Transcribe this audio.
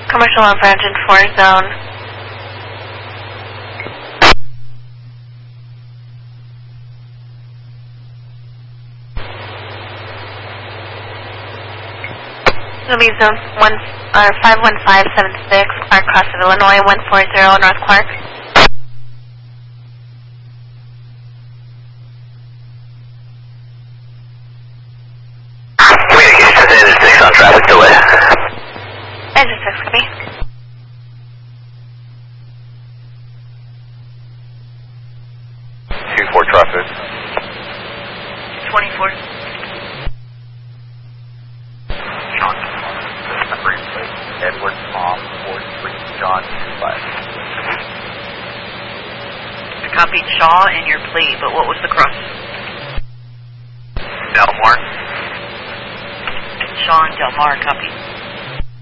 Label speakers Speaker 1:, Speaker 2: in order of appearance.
Speaker 1: Commercial on for engine 4 zone. It'll be zone 51576, Clark Cross of Illinois, 140 North Clark.
Speaker 2: Communications engine 6 on traffic delay.
Speaker 1: Engine 6, copy.
Speaker 2: Q4 traffic.
Speaker 1: 24.
Speaker 2: Edward Tom 43 John 25.
Speaker 3: I copied Shaw in your plea, but what was the cross?
Speaker 2: Del Mar.
Speaker 3: Shaw and Del Mar, copy.